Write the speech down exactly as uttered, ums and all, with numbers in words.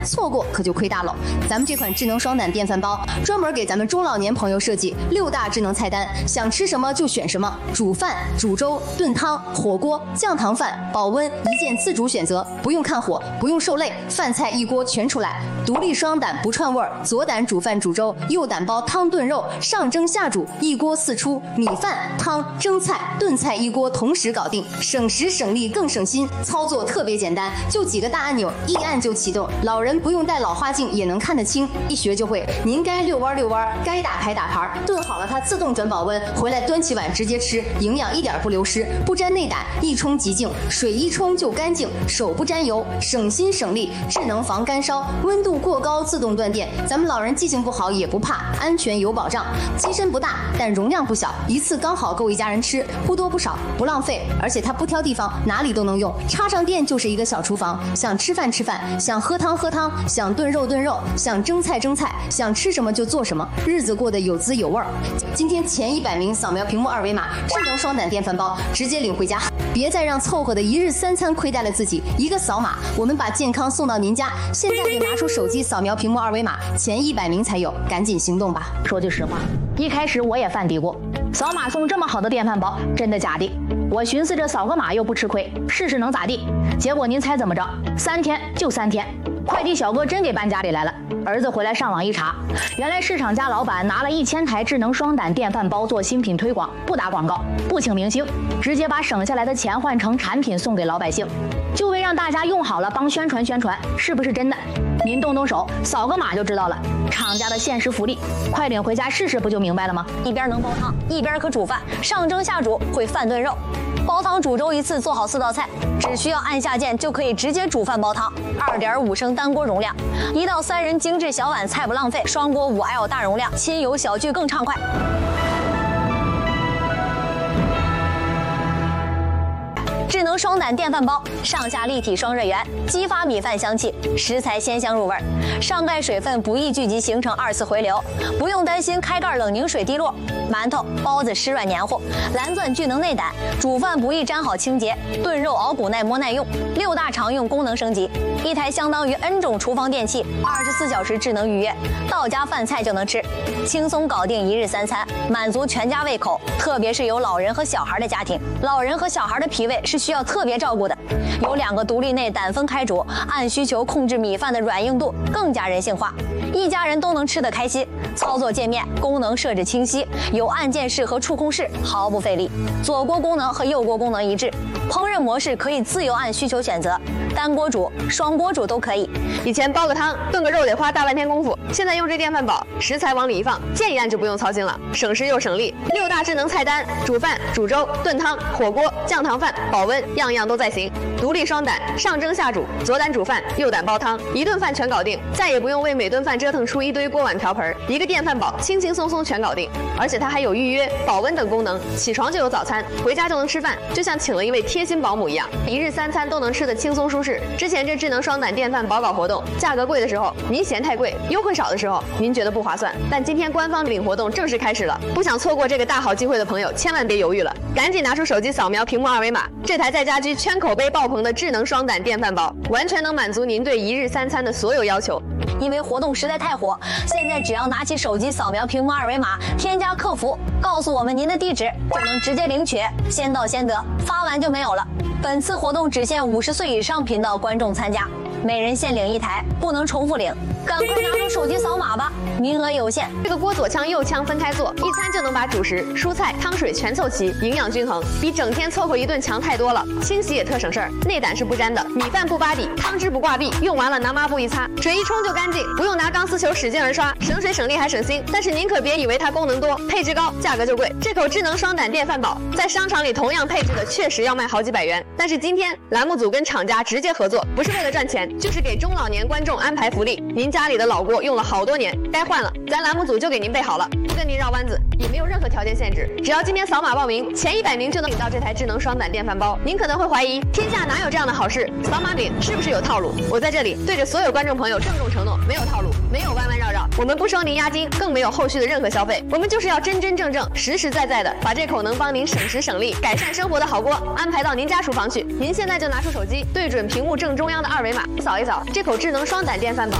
错过可就亏大了。咱们这款智能双胆电饭煲专门给咱们中老年朋友设计，六大智能菜单，想吃什么就选什么，煮饭、煮粥、炖汤、火锅、降糖饭、保温，一键自主选择，不用看火，不用受累，饭菜一锅全出来。独立双胆不串味儿，左胆煮饭煮粥，右胆煲汤炖肉，上蒸下煮，一锅四出，米饭、汤、蒸菜、炖菜一锅同时搞定，省时省力更省心，操作特别简单，就几个大按钮，一按就启动，老人不用戴老花镜也能看得清，一学就会。您该遛弯遛弯，该打牌打牌，炖好了它自动转保温，回来端起碗直接吃，营养一点不流失，不沾内胆，一冲即净，水一冲就干净，手不沾油，省心省力，智能防干烧，温度过高自动断电，咱们老人记性不好也不怕，安全有保障。机身不大，但容量不小，一次刚好够一家人吃，不多不少，不浪费，而且它不挑地方，哪里都能用，插上电就是一个小厨房，想吃饭吃饭，想喝汤喝汤，想炖肉炖肉，想蒸菜蒸菜，想吃什么就做什么，日子过得有滋有味儿。今天前一百名扫描屏幕二维码，智能双胆电饭煲直接领回家，别再让凑合的一日三餐亏待了自己，一个扫码，我们把健康送到您家。现在就拿出手机扫描屏幕二维码，前一百名才有，赶紧行动吧。 说句实话，一开始我也犯嘀咕，扫码送这么好的电饭煲，真的假的？我寻思着扫个码又不吃亏，试试能咋地？结果您猜怎么着？三天就三天，快递小哥真给搬家里来了。儿子回来上网一查，原来市场家老板拿了一千台智能双胆电饭煲做新品推广，不打广告，不请明星，直接把省下来的钱换成产品送给老百姓，就为让大家用好了帮宣传宣传，是不是真的？您动动手，扫个码就知道了。厂家的限时福利，快领回家试试，不就明白了吗？ 一边能煲汤，一边可煮饭，上蒸下煮，会饭炖肉。煲汤煮粥一次做好四道菜，只需要按下键就可以直接煮饭煲汤。二点五升单锅容量，一到三人精致小碗菜不浪费。双锅五 L 大容量，亲友小聚更畅快。智能双胆电饭煲，上下立体双热源，激发米饭香气，食材鲜香入味。上盖水分不易聚集形成二次回流，不用担心开盖冷凝水滴落。馒头、包子湿软黏糊，蓝钻聚能内胆，煮饭不易粘好清洁，炖肉熬骨耐磨耐用。六大常用功能升级，一台相当于 N 种厨房电器，二十四小时智能预约，到家饭菜就能吃，轻松搞定一日三餐，满足全家胃口。特别是有老人和小孩的家庭，老人和小孩的脾胃是需要特别照顾的。有两个独立内胆分开煮，按需求控制米饭的软硬度，更加人性化，一家人都能吃得开心。操作界面功能设置清晰，有按键式和触控式，毫不费力。左锅功能和右锅功能一致，烹饪模式可以自由按需求选择，单锅煮、双锅煮都可以。 以前煲个汤、炖个肉得花大半天功夫，现在用这电饭煲，食材往里一放，键一按就不用操心了，省时又省力。六大智能菜单，煮饭、煮粥、炖汤、火锅、降糖饭、保温，样样都在行。独立双胆，上蒸下煮，左胆煮饭，右胆煲汤，一顿饭全搞定，再也不用为每顿饭折腾出一堆锅碗瓢盆，一个电饭煲轻轻松松全搞定。而且它还有预约、保温等功能，起床就有早餐，回家就能吃饭，就像请了一位贴心保姆一样，一日三餐都能吃得轻松舒适。之前这智能双胆电饭煲搞活动，价格贵的时候您嫌太贵，优惠少的时候您觉得不划算，但今天官方领活动正式开始了，不想错过这个大好机会的朋友千万别犹豫了，赶紧拿出手机扫描屏幕二维码，这台在家居圈口碑爆棚的智能双胆电饭煲，完全能满足您对一日三餐的所有要求。 因为活动实在太火，现在只要拿起手机扫描屏幕二维码，添加客服，告诉我们您的地址，就能直接领取，先到先得，发完就没有了。本次活动只限五十岁以上频道观众参加，每人限领一台，不能重复领，赶快拿出手机扫码吧，名额有限。 这个锅左枪右枪分开做，一餐就能把主食、蔬菜、汤水全凑齐，营养均衡，比整天凑合一顿强太多了。清洗也特省事儿，内胆是不粘的，米饭不扒底，汤汁不挂壁，用完了拿抹布一擦，水一冲就干净，不用拿钢丝球使劲儿刷，省水省力还省心。但是您可别以为它功能多，配置高，价格就贵。这口智能双胆电饭煲在商场里同样配置的确实要卖好几百元，但是今天栏目组跟厂家直接合作，不是为了赚钱，就是给中老年观众安排福利。您家里的老锅用了好多年，该换了，咱栏目组就给您备好了，不跟您绕弯子，也没有任何条件限制，只要今天扫码报名，前一百名就能领到这台智能双胆电饭煲。您可能会怀疑，天下哪有这样的好事？扫码领是不是有套路？我在这里对着所有观众朋友郑重承诺，没有套路，没有弯弯绕绕，我们不收您押金，更没有后续的任何消费，我们就是要真真正正、实实在在的把这口能帮您省时省力、改善生活的好锅安排到您家厨房去。 去。您现在就拿出手机，对准屏幕正中央的二维码，扫一扫，这口智能双胆电饭煲